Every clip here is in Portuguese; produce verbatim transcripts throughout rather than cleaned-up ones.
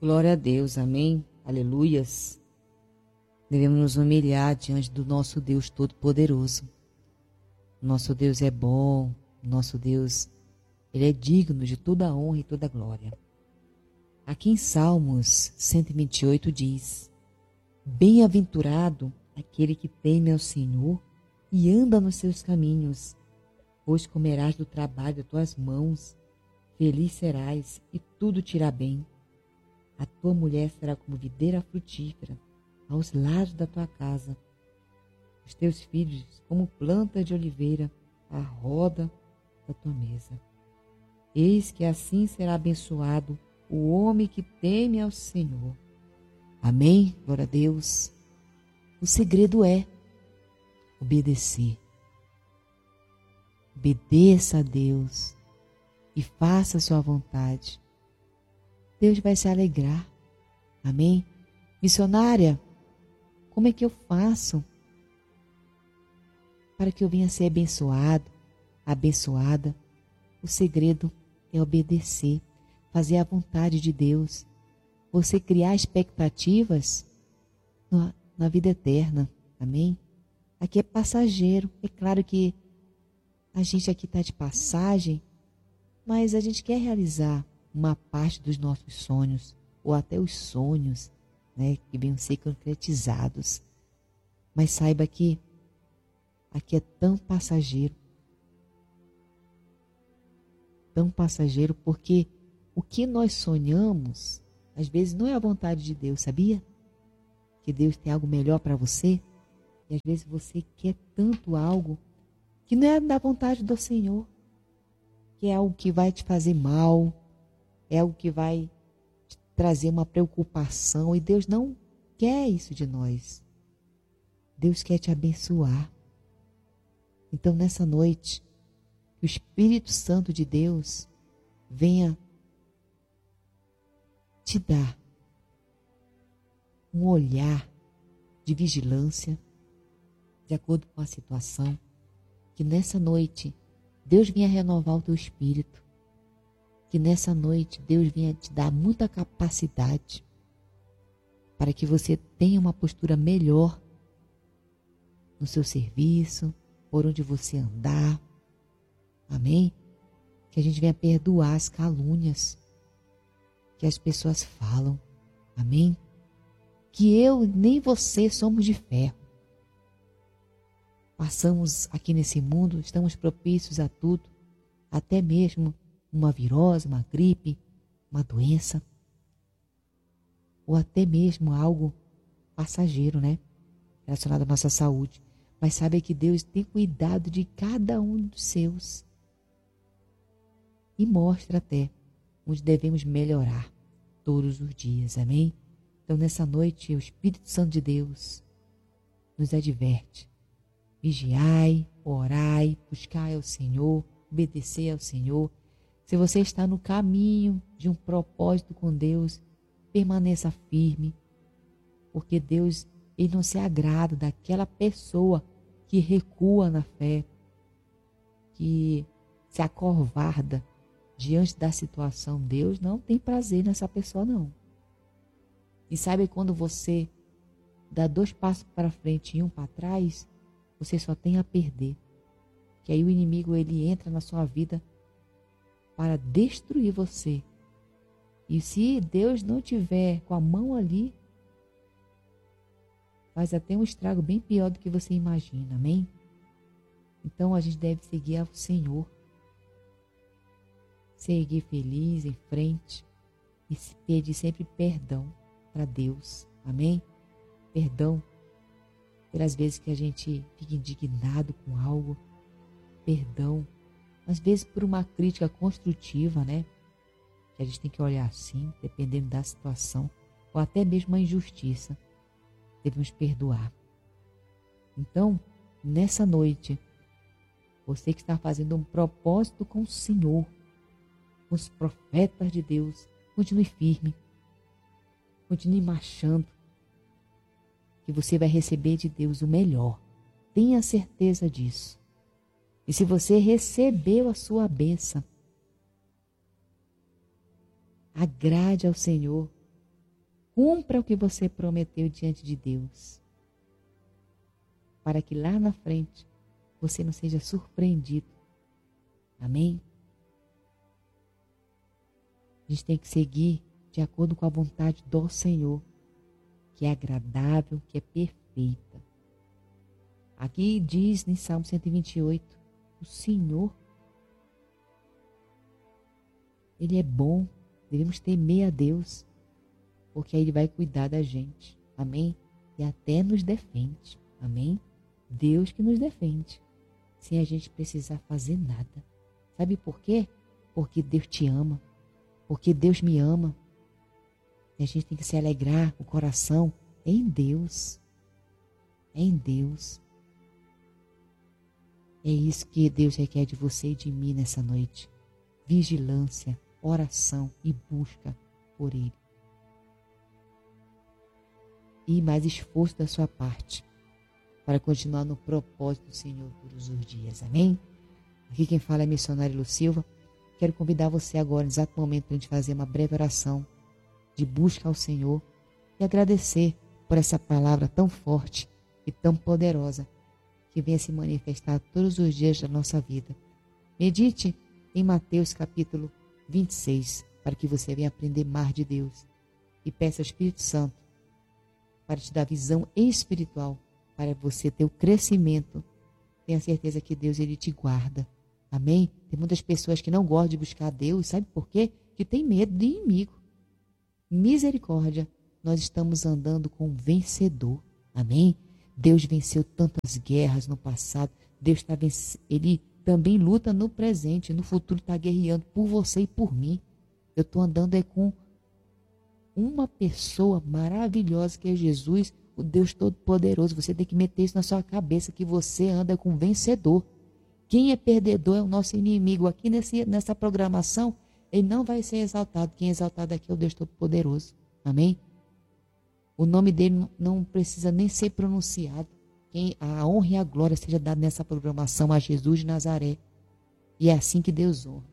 Glória a Deus, amém, aleluias. Devemos nos humilhar diante do nosso Deus Todo-Poderoso. Nosso Deus é bom, nosso Deus, Ele é digno de toda a honra e toda a glória. Aqui em Salmos cento e vinte e oito diz: bem-aventurado aquele que teme ao Senhor e anda nos seus caminhos, pois comerás do trabalho das tuas mãos, feliz serás e tudo te irá bem. A tua mulher será como videira frutífera aos lados da tua casa, os teus filhos como planta de oliveira à roda da tua mesa. Eis que assim será abençoado o homem que teme ao Senhor. Amém? Glória a Deus. O segredo é obedecer. Obedeça a Deus e faça a sua vontade. Deus vai se alegrar. Amém? Missionária, como é que eu faço para que eu venha ser abençoado, abençoada? O segredo é obedecer, fazer a vontade de Deus. Você criar expectativas na, na vida eterna. Amém? Aqui é passageiro. É claro que a gente aqui está de passagem, mas a gente quer realizar uma parte dos nossos sonhos, ou até os sonhos, né, que venham ser concretizados. Mas saiba que aqui é tão passageiro, tão passageiro, porque o que nós sonhamos, às vezes não é a vontade de Deus, sabia? Que Deus tem algo melhor para você, e às vezes você quer tanto algo que não é da vontade do Senhor, que é algo que vai te fazer mal, é algo que vai te trazer uma preocupação, e Deus não quer isso de nós. Deus quer te abençoar. Então, nessa noite, que o Espírito Santo de Deus venha te dar um olhar de vigilância, de acordo com a situação, que nessa noite Deus venha renovar o teu espírito, que nessa noite Deus venha te dar muita capacidade para que você tenha uma postura melhor no seu serviço, por onde você andar. Amém? Que a gente venha perdoar as calúnias que as pessoas falam. Amém? Que eu nem você somos de ferro. Passamos aqui nesse mundo, estamos propícios a tudo, até mesmo uma virose, uma gripe, uma doença, ou até mesmo algo passageiro, né? Relacionado à nossa saúde. Mas sabe que Deus tem cuidado de cada um dos seus. E mostra até onde devemos melhorar todos os dias. Amém? Então, nessa noite, o Espírito Santo de Deus nos adverte. Vigiai, orai, buscai ao Senhor, obedecer ao Senhor. Se você está no caminho de um propósito com Deus, permaneça firme, porque Deus, Ele não se agrada daquela pessoa que recua na fé, que se acovarda diante da situação. Deus não tem prazer nessa pessoa, não. E sabe quando você dá dois passos para frente e um para trás, você só tem a perder. Que aí o inimigo, ele entra na sua vida para destruir você. E se Deus não tiver com a mão ali, faz até um estrago bem pior do que você imagina. Amém? Então a gente deve seguir ao Senhor. Seguir feliz em frente e pedir sempre perdão para Deus. Amém? Perdão pelas vezes que a gente fica indignado com algo. Perdão, às vezes por uma crítica construtiva, né? Que a gente tem que olhar assim, dependendo da situação, ou até mesmo a injustiça. Devemos perdoar. Então, nessa noite, você que está fazendo um propósito com o Senhor, com os profetas de Deus, continue firme, continue marchando, que você vai receber de Deus o melhor. Tenha certeza disso. E se você recebeu a sua bênção, agrade ao Senhor Cumpra o que você prometeu diante de Deus, para que lá na frente você não seja surpreendido. Amém? A gente tem que seguir de acordo com a vontade do Senhor, que é agradável, que é perfeita. Aqui diz em Salmo cento e vinte e oito, o Senhor, Ele é bom, devemos temer a Deus, porque aí Ele vai cuidar da gente. Amém? E até nos defende. Amém? Deus que nos defende, sem a gente precisar fazer nada. Sabe por quê? Porque Deus te ama, porque Deus me ama. E a gente tem que se alegrar, o coração é em Deus. É em Deus. É isso que Deus requer de você e de mim nessa noite. Vigilância, oração e busca por Ele. E mais esforço da sua parte para continuar no propósito do Senhor todos os dias. Amém? Aqui quem fala é missionário Lu Silva. Quero convidar você agora, no exato momento, para a gente fazer uma breve oração de busca ao Senhor e agradecer por essa palavra tão forte e tão poderosa que venha se manifestar todos os dias da nossa vida. Medite em Mateus capítulo vinte e seis, para que você venha aprender mais de Deus. E peça ao Espírito Santo para te dar visão espiritual, para você ter o crescimento. Tenha certeza que Deus, Ele te guarda. Amém? Tem muitas pessoas que não gostam de buscar a Deus. Sabe por quê? Que tem medo de inimigo. Misericórdia. Nós estamos andando com um vencedor. Amém? Deus venceu tantas guerras no passado. Deus está vencendo. Ele também luta no presente. No futuro está guerreando por você e por mim. Eu estou andando é com uma pessoa maravilhosa que é Jesus, o Deus Todo-Poderoso. Você tem que meter isso na sua cabeça, que você anda com um vencedor. Quem é perdedor é o nosso inimigo. Aqui nesse, nessa programação, ele não vai ser exaltado. Quem é exaltado aqui é o Deus Todo-Poderoso. Amém? O nome dele não precisa nem ser pronunciado. Quem, a honra e a glória seja dada nessa programação a Jesus de Nazaré. E é assim que Deus honra.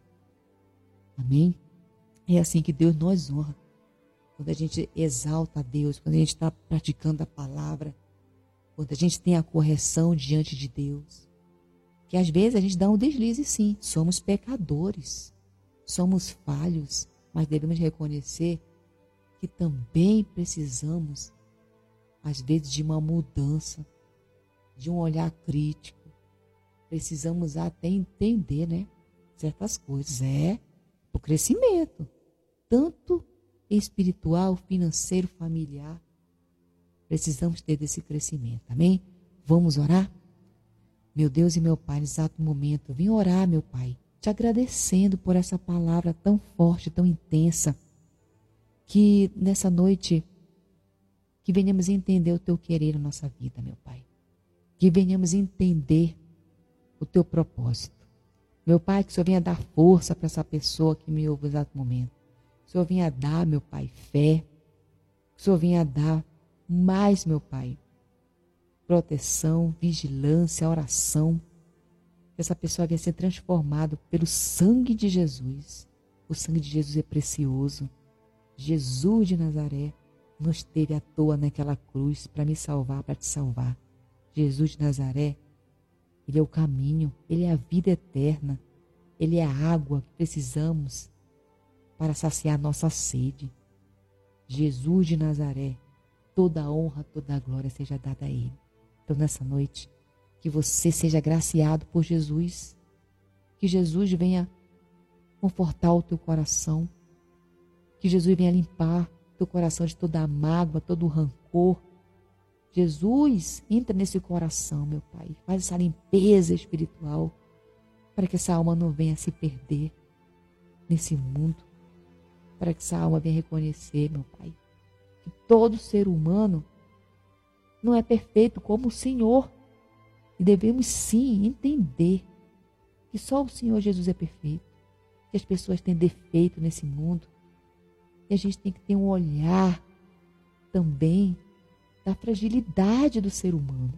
Amém? É assim que Deus nos honra. Quando a gente exalta a Deus, quando a gente está praticando a palavra, quando a gente tem a correção diante de Deus. Que às vezes a gente dá um deslize, sim. Somos pecadores, somos falhos, mas devemos reconhecer que também precisamos, às vezes, de uma mudança, de um olhar crítico. Precisamos até entender, né, certas coisas. É o crescimento, tanto espiritual, financeiro, familiar. Precisamos ter desse crescimento. Amém? Vamos orar? Meu Deus e meu Pai, nesse exato momento, vim orar, meu Pai, te agradecendo por essa palavra tão forte, tão intensa, que nessa noite, que venhamos entender o Teu querer na nossa vida, meu Pai. Que venhamos entender o Teu propósito. Meu Pai, que o Senhor venha dar força para essa pessoa que me ouve no exato momento. Que o Senhor venha dar, meu Pai, fé. Que o Senhor venha dar mais, meu Pai, proteção, vigilância, oração. Que essa pessoa venha ser transformada pelo sangue de Jesus. O sangue de Jesus é precioso. Jesus de Nazaré não esteve à toa naquela cruz para me salvar, para te salvar. Jesus de Nazaré, Ele é o caminho, Ele é a vida eterna. Ele é a água que precisamos para saciar nossa sede. Jesus de Nazaré, toda a honra, toda a glória seja dada a Ele. Então, nessa noite, que você seja agraciado por Jesus, que Jesus venha confortar o teu coração, que Jesus venha limpar o teu coração de toda a mágoa, todo o rancor. Jesus, entra nesse coração, meu Pai, faz essa limpeza espiritual, para que essa alma não venha se perder nesse mundo, para que essa alma venha reconhecer, meu Pai, que todo ser humano não é perfeito como o Senhor. E devemos sim entender que só o Senhor Jesus é perfeito, que as pessoas têm defeito nesse mundo, e a gente tem que ter um olhar também da fragilidade do ser humano.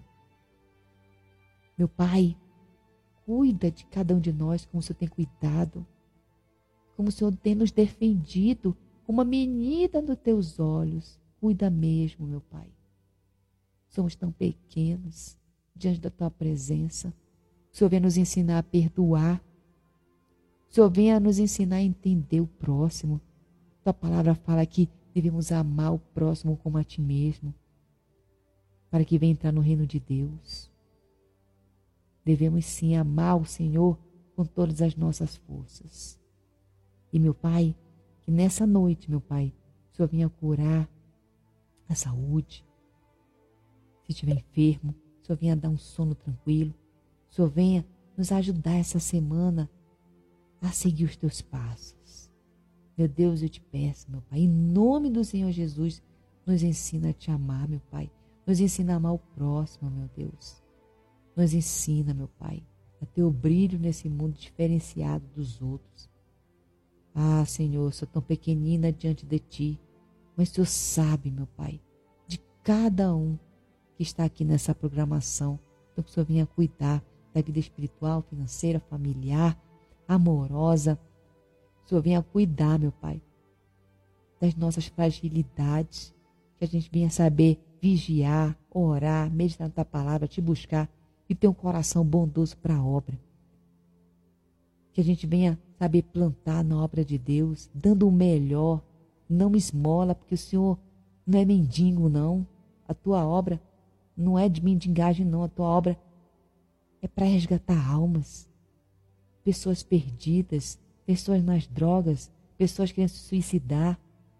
Meu Pai, cuida de cada um de nós como o Senhor tem cuidado, como o Senhor tem nos defendido, como uma menina nos teus olhos, cuida mesmo, meu Pai. Somos tão pequenos diante da Tua presença. O Senhor venha nos ensinar a perdoar. O Senhor venha nos ensinar a entender o próximo. Tua palavra fala que devemos amar o próximo como a Ti mesmo, para que venha entrar no reino de Deus. Devemos sim amar o Senhor com todas as nossas forças. E, meu Pai, que nessa noite, meu Pai, o Senhor venha curar a saúde. Se estiver enfermo, o Senhor venha dar um sono tranquilo. O Senhor venha nos ajudar essa semana a seguir os Teus passos. Meu Deus, eu te peço, meu Pai, em nome do Senhor Jesus, nos ensina a Te amar, meu Pai. Nos ensina a amar o próximo, meu Deus. Nos ensina, meu Pai, a ter o brilho nesse mundo diferenciado dos outros. Ah, Senhor, sou tão pequenina diante de Ti, mas o Senhor sabe, meu Pai, de cada um que está aqui nessa programação. Então, que o Senhor venha cuidar da vida espiritual, financeira, familiar, amorosa. O Senhor venha cuidar, meu Pai, das nossas fragilidades, que a gente venha saber vigiar, orar, meditar na Tua palavra, Te buscar e ter um coração bondoso para a obra. Que a gente venha saber plantar na obra de Deus, dando o melhor, não esmola, porque o Senhor não é mendigo, não. A Tua obra não é de mendigagem, não. A Tua obra é para resgatar almas, pessoas perdidas, pessoas nas drogas, pessoas querendo se suicidar.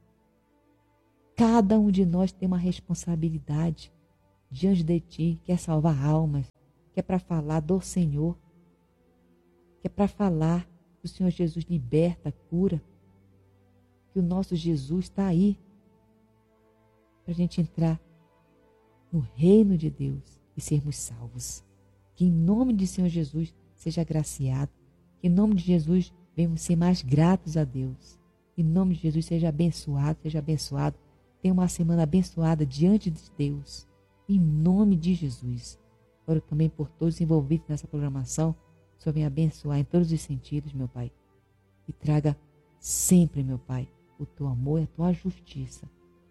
Cada um de nós tem uma responsabilidade diante de Ti, que é salvar almas, que é para falar do Senhor, que é para falar que o Senhor Jesus liberta, cura, que o nosso Jesus está aí para a gente entrar no reino de Deus e sermos salvos. Que em nome de Senhor Jesus seja agraciado, que em nome de Jesus venhamos ser mais gratos a Deus. Em nome de Jesus seja abençoado, seja abençoado. Tenha uma semana abençoada diante de Deus. Em nome de Jesus. Oro também por todos envolvidos nessa programação. O Senhor venha abençoar em todos os sentidos, meu Pai. E traga sempre, meu Pai, o Teu amor e a Tua justiça.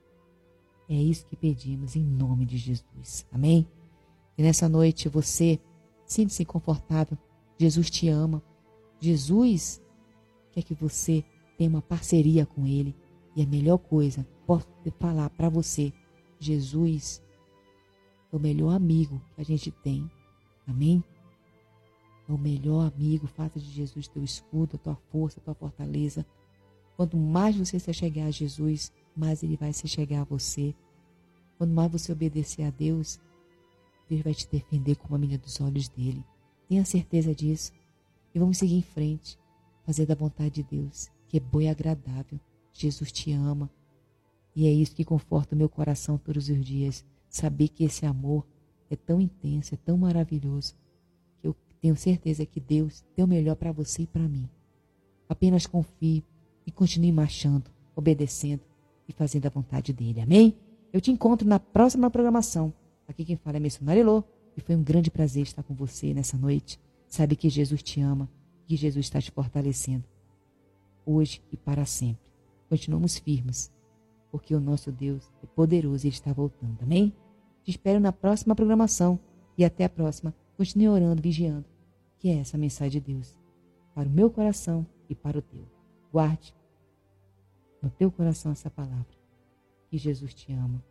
É isso que pedimos em nome de Jesus. Amém? E nessa noite você sinta-se confortável. Jesus te ama. Jesus quer que você tenha uma parceria com Ele. E a melhor coisa, posso falar para você, Jesus é o melhor amigo que a gente tem. Amém? É o melhor amigo. Faça de Jesus teu escudo, a tua força, a tua fortaleza. Quanto mais você se chegar a Jesus, mais Ele vai se chegar a você. Quanto mais você obedecer a Deus, Deus vai te defender como a menina dos olhos dele. Tenha certeza disso. E vamos seguir em frente, fazer da vontade de Deus, que é boa e agradável. Jesus te ama. E é isso que conforta o meu coração todos os dias. Saber que esse amor é tão intenso, é tão maravilhoso, que eu tenho certeza que Deus tem o melhor para você e para mim. Apenas confie e continue marchando, obedecendo e fazendo a vontade dele. Amém? Eu te encontro na próxima programação. Aqui quem fala é Missionária Elô. E foi um grande prazer estar com você nessa noite. Sabe que Jesus te ama, que Jesus está te fortalecendo. Hoje e para sempre. Continuamos firmes, porque o nosso Deus é poderoso e Ele está voltando. Amém? Te espero na próxima programação. E até a próxima. Continue orando, vigiando. Que é essa mensagem de Deus. Para o meu coração e para o teu. Guarde no teu coração essa palavra. Que Jesus te ama.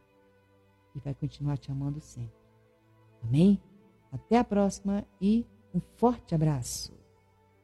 E vai continuar te amando sempre. Amém? Até a próxima e um forte abraço.